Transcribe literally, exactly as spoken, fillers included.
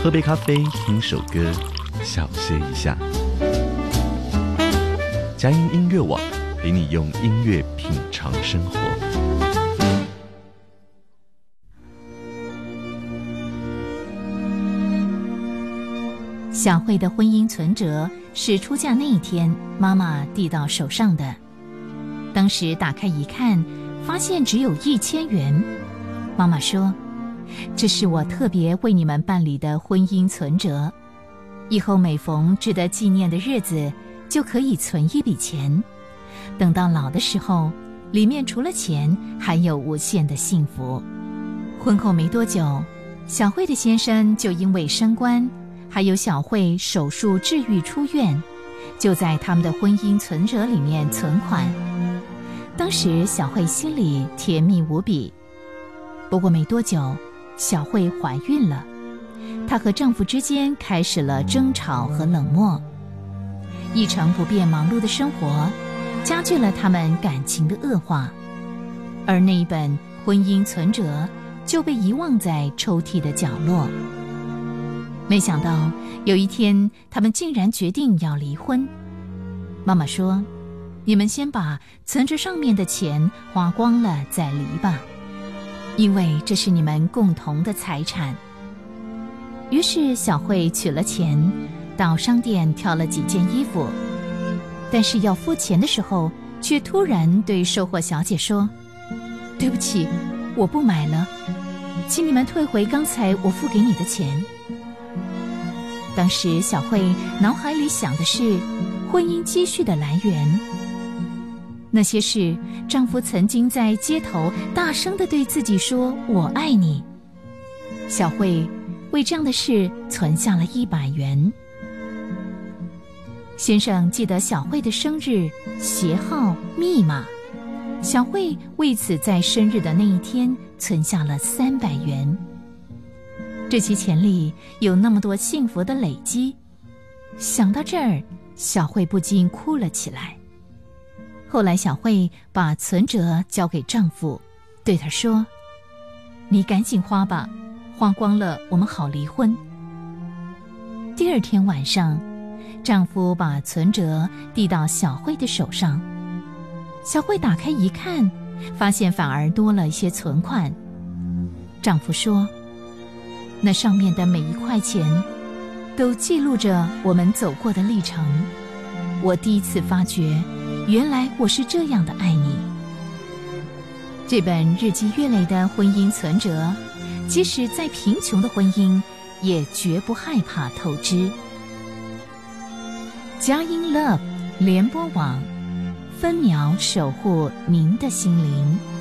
喝杯咖啡，听首歌，小歇一下。佳音音乐网陪你用音乐品尝生活。 小慧的婚姻存折是出嫁那一天妈妈递到手上的，当时打开一看，发现只有一千元。妈妈说，这是我特别为你们办理的婚姻存折，以后每逢值得纪念的日子就可以存一笔钱，等到老的时候，里面除了钱还有无限的幸福。婚后没多久，小慧的先生就因为升官，还有小慧手术治愈出院，就在他们的婚姻存折里面存款。当时小慧心里甜蜜无比。不过没多久，小慧怀孕了，她和丈夫之间开始了争吵和冷漠。一成不变忙碌的生活加剧了他们感情的恶化，而那一本婚姻存折就被遗忘在抽屉的角落。没想到有一天他们竟然决定要离婚。妈妈说，你们先把存折上面的钱花光了再离吧，因为这是你们共同的财产。于是小慧取了钱，到商店挑了几件衣服，但是要付钱的时候，却突然对售货小姐说，对不起，我不买了，请你们退回刚才我付给你的钱。当时小慧脑海里想的是婚姻积蓄的来源，那些是丈夫曾经在街头大声地对自己说我爱你。小慧为这样的事存下了一百元。先生记得小慧的生日、鞋号、密码，小慧为此在生日的那一天存下了三百元。这些钱里有那么多幸福的累积，想到这儿，小慧不禁哭了起来。后来小慧把存折交给丈夫，对他说，你赶紧花吧，花光了我们好离婚。第二天晚上，丈夫把存折递到小慧的手上，小慧打开一看，发现反而多了一些存款。丈夫说，那上面的每一块钱都记录着我们走过的历程，我第一次发觉原来我是这样的爱你。这本日积月累的婚姻存折，即使再贫穷的婚姻也绝不害怕透支。佳音 Love 联播网，分秒守护您的心灵。